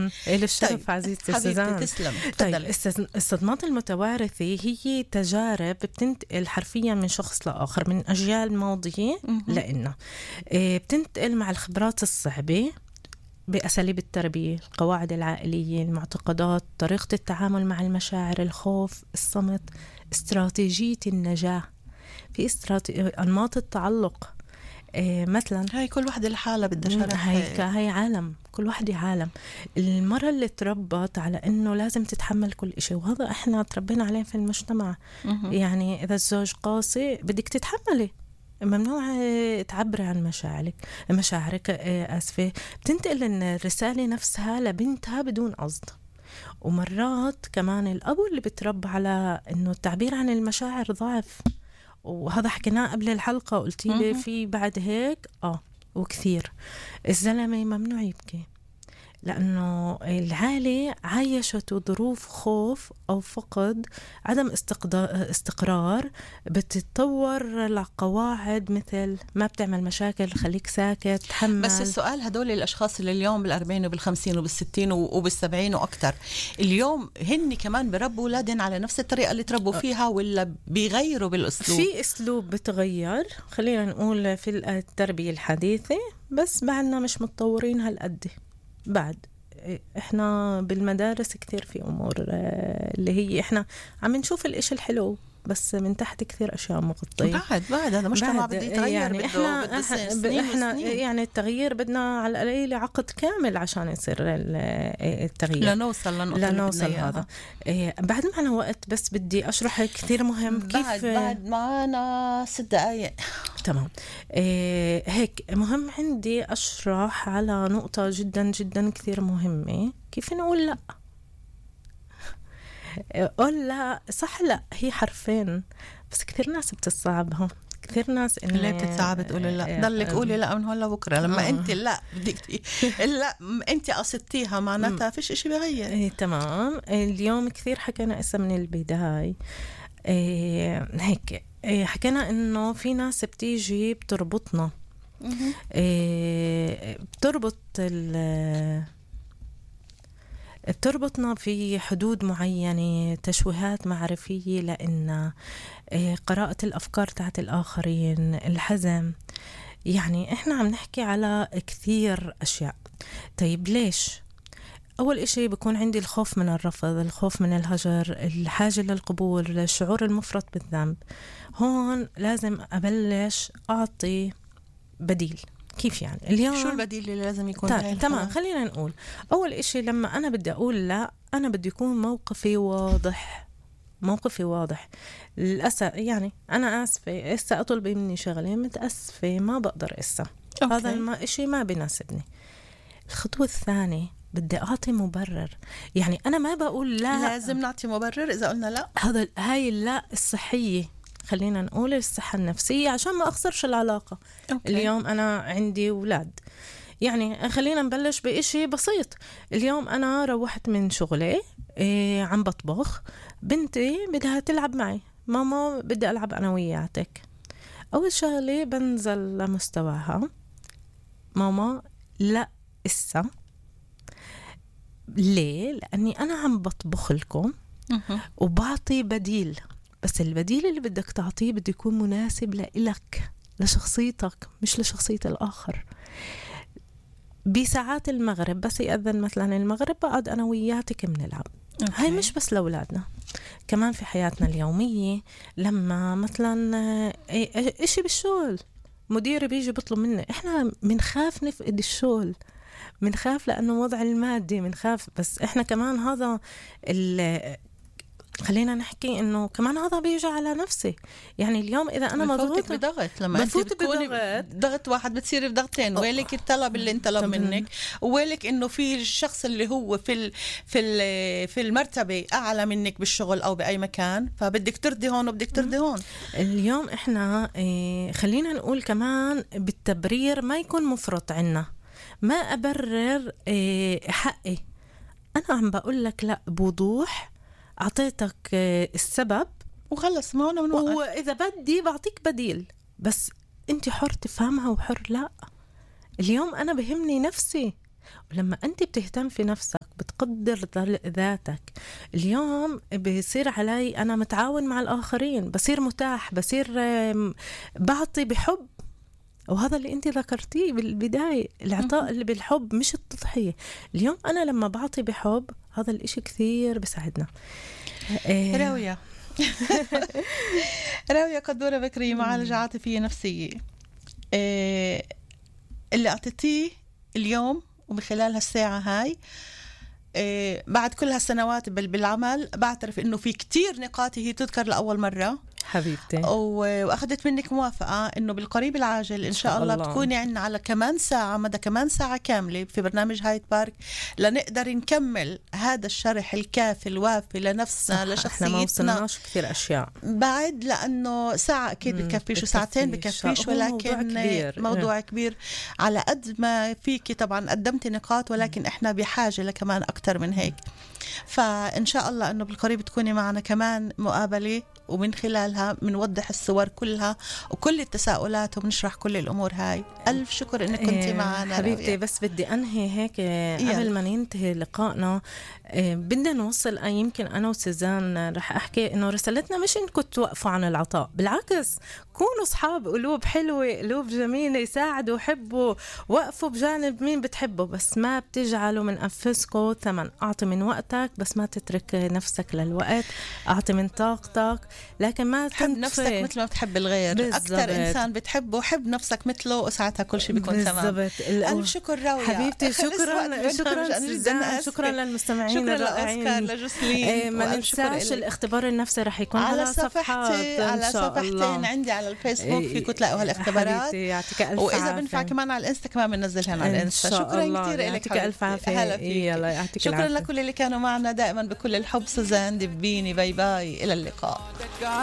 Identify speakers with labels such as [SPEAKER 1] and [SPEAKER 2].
[SPEAKER 1] إلى الشرف.
[SPEAKER 2] طيب.
[SPEAKER 1] عزيزتي
[SPEAKER 2] حبيبتي
[SPEAKER 1] سوزان.
[SPEAKER 2] تسلم.
[SPEAKER 1] طيب
[SPEAKER 2] تفضلي.
[SPEAKER 1] الصدمات المتوارثة هي تجارب بتنتقل حرفيا من شخص لآخر، من أجيال ماضية لإلنا. بتنتقل مع الخبرات الصعبة بأساليب التربية، القواعد العائلية، المعتقدات، طريقة التعامل مع المشاعر، الخوف، الصمت، استراتيجية النجاة، في أنماط التعلق. مثلا
[SPEAKER 2] هاي كل واحدة لحالها بدها شرح.
[SPEAKER 1] هاي عالم، كل واحدة عالم. المرة اللي تربت على إنه لازم تتحمل كل إشي، وهذا إحنا تربينا عليه في المجتمع. يعني إذا الزوج قاسي بدك تتحملي، ممنوع تعبري عن مشاعرك. آسفة. بتنتقل الرسالة نفسها لبنتها بدون قصد. ومرات كمان الأبو اللي بتربى على إنه التعبير عن المشاعر ضعف، وهذا حكيناه قبل الحلقة، قلتي لي في بعد هيك وكثير. الزلمة ممنوع يبكي لأنه العائلة عايشته ظروف خوف أو فقد، عدم استقرار، بتتطور لقواعد مثل ما بتعمل مشاكل، خليك ساكت، تحمل.
[SPEAKER 2] بس السؤال، هدول الأشخاص اللي اليوم بال40 وبال50 وبال60 وبال70 وأكتر، اليوم هن كمان بربوا أولادهم على نفس الطريقة اللي تربوا فيها، ولا بيغيروا بالأسلوب؟
[SPEAKER 1] في أسلوب بتغير، خلينا نقول في التربية الحديثة، بس بعدنا مش متطورين هالقد. بعد احنا بالمدارس كتير في امور اللي هي احنا عم نشوف الاشي الحلو، بس من تحت كثير اشياء مغطيه.
[SPEAKER 2] بعد هذا مجتمع بده يتغير.
[SPEAKER 1] يعني احنا
[SPEAKER 2] سنين.
[SPEAKER 1] يعني التغيير بدنا على القليل عقد كامل عشان يصير التغيير، لنوصل هذا. بعد معنا وقت، بس بدي اشرح كثير مهم. كيف
[SPEAKER 2] بعد معنا 6 دقايق.
[SPEAKER 1] تمام. هيك مهم عندي أشرح على نقطة جدا جدا كثير مهمة، كيف نقول لا. قول لا صح، لا هي حرفين، بس كثير ناس بتصعبها، كثير ناس
[SPEAKER 2] اللي بتتصعب تقولي لا، ضلك قولي لا من هلا بكره. لما انت لا بدك لا انت قصدتيها، معناتها فيش اشي بغير.
[SPEAKER 1] تمام. اليوم كثير حكينا اسا من البداية هيك، حكينا انه في ناس بتيجي بتربطنا، بتربطنا في حدود معينة، تشويهات معرفية، لأن قراءة الأفكار تاعت الآخرين، الحزم. يعني إحنا عم نحكي على كثير أشياء. طيب ليش؟ أول إشي بيكون عندي الخوف من الرفض، الخوف من الهجر، الحاجة للقبول، الشعور المفرط بالذنب. هون لازم أبلش أعطي بديل. كيف يعني؟ اليوم
[SPEAKER 2] شو البديل اللي لازم يكون؟
[SPEAKER 1] تمام. خلينا نقول أول إشي، لما أنا بدي أقول لا، أنا بدي يكون موقفي واضح. للأسف يعني أنا آسفة، إسا أطلب مني شغلة، متأسفة ما بقدر إسا. هذا إشي ما بيناسبني. الخطوة الثانية بدي أعطي مبرر. يعني أنا ما بقول لا،
[SPEAKER 2] لازم نعطي مبرر إذا قلنا لا.
[SPEAKER 1] هاي اللا الصحية، خلينا نقول الصحة النفسية، عشان ما أخسرش العلاقة. اليوم أنا عندي أولاد، يعني خلينا نبلش بإشي بسيط. اليوم أنا روحت من شغلي، عم بطبخ، بنتي بدها تلعب معي، ماما بدي ألعب أنا وياتك. أول شغلة بنزل لمستواها، ماما لا إسا. ليه؟ لأني أنا عم بطبخ لكم وبعطي بديل، بس البديل اللي بدك تعطيه بده يكون مناسب لإلك، لشخصيتك، مش لشخصية الآخر. بساعات المغرب بس يأذن مثلا المغرب، بقعد أنا وياتك بنلعب. هاي مش بس لأولادنا، كمان في حياتنا اليومية. لما مثلا إشي بالشغل، مديري بيجي بيطلب مني، إحنا منخاف نفقد الشغل، منخاف لأنه وضع المادي، منخاف. بس إحنا كمان هذا خلينا نحكي إنه كمان هذا بيجي على نفسي. يعني اليوم إذا أنا مضغوطة
[SPEAKER 2] بضغط، لما أنت بتكوني ضغط واحد بتصيري بضغطين، ويلك الطلب اللي انطلب منك، ويلك إنه في الشخص اللي هو في المرتبة أعلى منك بالشغل أو بأي مكان، فبدك ترضي هون وبدك ترضي هون. اليوم
[SPEAKER 1] إحنا خلينا نقول كمان بالتبرير ما يكون مفرط عنا، ما أبرر حقي. أنا عم بقول لك لا بوضوح، أعطيتك السبب
[SPEAKER 2] وخلص، ما أنا منوقف.
[SPEAKER 1] وإذا بدي بعطيك بديل، بس أنت حر تفهمها وحر لا. اليوم أنا بهمني نفسي، ولما أنت بتهتم في نفسك قدر ذاتك. اليوم بيصير علي أنا متعاون مع الآخرين، بصير متاح، بصير بعطي بحب، وهذا اللي انت ذكرتيه بالبداية، العطاء اللي بالحب مش التضحية. اليوم أنا لما بعطي بحب هذا الاشي كثير بساعدنا.
[SPEAKER 2] راوية راوية قدورة بكري، معالجة عاطفية نفسية، اللي أعطيتيه اليوم ومن خلال هالساعة هاي بعد كل هالسنوات بالعمل بعترف إنه في كتير نقاط هي تذكر لأول مرة
[SPEAKER 1] حبيبتي،
[SPEAKER 2] وأخذت منك موافقة إنه بالقريب العاجل إن شاء الله بتكوني عنا على كمان ساعة، مدى كمان ساعة كاملة في برنامج هايد بارك، لنقدر نكمل هذا الشرح الكافي الوافي لنفسنا لشخصيتنا.
[SPEAKER 1] احنا ما وصلناش كثير أشياء
[SPEAKER 2] بعد، لأنه ساعة أكيد بتكفيش وساعتين بكفيش، ولكن موضوع كبير على قد ما فيكي. طبعا قدمتي نقاط، ولكن إحنا بحاجة لكمان أكتر من هيك. فإن شاء الله أنه بالقريب تكوني معنا كمان مقابلة، ومن خلالها بنوضح الصور كلها وكل التساؤلات وبنشرح كل الأمور هاي. ألف شكر إنك كنتي معنا
[SPEAKER 1] حبيبتي.
[SPEAKER 2] راوية.
[SPEAKER 1] بس بدي أنهي هيك قبل ما ننتهي لقائنا، بدنا نوصل يمكن أنا وسوزان رح أحكي إنه رسالتنا مش إنكم توقفوا عن العطاء، بالعكس كونوا أصحاب قلوب حلوة، قلوب جميلة، يساعدوا وحبوا، وقفوا بجانب مين بتحبوا، بس ما بتجعلوا من أنفسكم ثمن. أعطي من وقتك بس ما تترك نفسك للوقت، أعطي من طاقتك لكن ما
[SPEAKER 2] حب نفسك مثل ما بتحب الغير. أكتر إنسان بتحبه حب نفسك مثله، وساعتها كل شيء بيكون تمام. ألف شكر راوية
[SPEAKER 1] حبيبتي. شكرا للمستمعين الرائعين.
[SPEAKER 2] شكرا لجسلين.
[SPEAKER 1] ما ننساش الاختبار النفسي رح يكون على صفحات،
[SPEAKER 2] على صفحتين عندي على الفيسبوك، فيكم تلاقوا هالاختبارات. وإذا بنفع كمان على الانستا كمان بننزلها على الانستا. شكرا كثير لك،
[SPEAKER 1] يعطيك ألف عافية.
[SPEAKER 2] شكرا لكل اللي كانوا معنا دائما بكل الحب. سوزان دبيني، باي باي، إلى اللقاء.